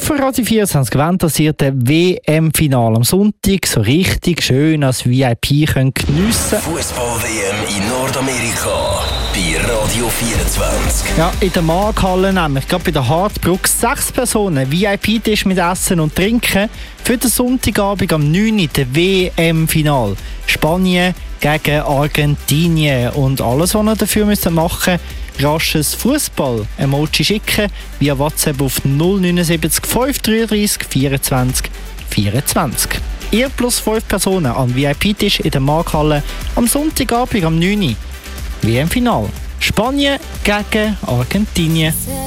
Auf Radio 24 wollen, dass ihr das WM-Finale am Sonntag so richtig schön als VIP könnt geniessen. Fußball-WM in Nordamerika bei Radio 24. Ja, in der Markthalle nämlich, gerade bei der Hartbrücke, 6 Personen, VIP-Tisch mit Essen und Trinken für den Sonntagabend am 9. Uhr, der WM-Final. Spanien gegen Argentinien. Und alles, was ihr dafür machen müsst, rasches Fußball-Emoji schicken via WhatsApp auf 079 533 24 24. Ihr plus 5 Personen am VIP-Tisch in der Markthalle am Sonntagabend am 9. Uhr. WM-Final. Spanien gegen Argentinien.